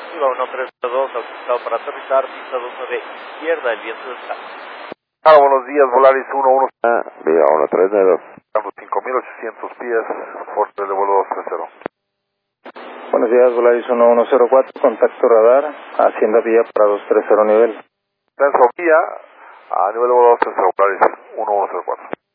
Viva 132, autorizado para aterrizar, pista 29 izquierda, el viento está. Buenos días, Volaris 11. Viva 132. 5.800 pies, fuerte de vuelo 230. Buenos días, Volaris 1104, contacto radar, Hacienda Vía para 230 nivel. Descenso vía, a nivel de vuelo 230, Volaris 1104.